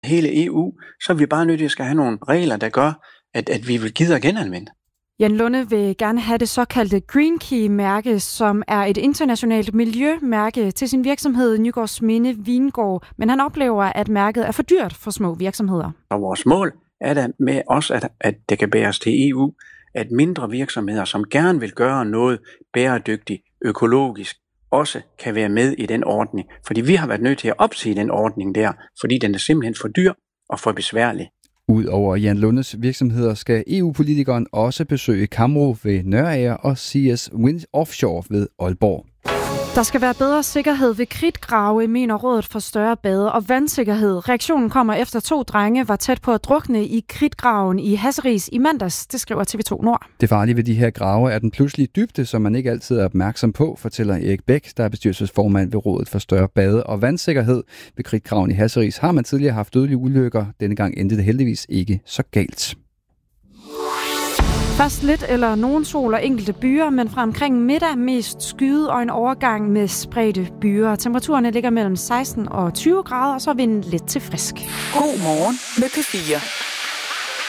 hele EU, så er vi bare nødt til at skal have nogle regler, der gør, at vi vil gide at genanvende. Jan Lunde vil gerne have det såkaldte Green Key-mærke, som er et internationalt miljømærke til sin virksomhed Nygårdsminde Vingård, men han oplever, at mærket er for dyrt for små virksomheder. Og vores mål er der med også, at det kan bæres til EU, at mindre virksomheder, som gerne vil gøre noget bæredygtigt, økologisk, også kan være med i den ordning. Fordi vi har været nødt til at opsige den ordning der, fordi den er simpelthen for dyr og for besværlig. Udover Jan Lundes virksomheder skal EU-politikeren også besøge Kamro ved Nørager og CS Wind Offshore ved Aalborg. Der skal være bedre sikkerhed ved kridtgrave, mener Rådet for Større Bade og Vandsikkerhed. Reaktionen kommer efter 2 drenge var tæt på at drukne i kridtgraven i Hasseris i mandags, det skriver TV2 Nord. Det farlige ved de her grave er den pludselige dybde, som man ikke altid er opmærksom på, fortæller Erik Bæk, der er bestyrelsesformand ved Rådet for Større Bade og Vandsikkerhed. Ved kridtgraven i Hasseris har man tidligere haft dødelige ulykker. Denne gang endte det heldigvis ikke så galt. Først lidt eller nogen sol og enkelte byer, men fra omkring middag mest skyet og en overgang med spredte byer. Temperaturerne ligger mellem 16 og 20 grader, og så er vinden lidt til frisk. God morgen med P4.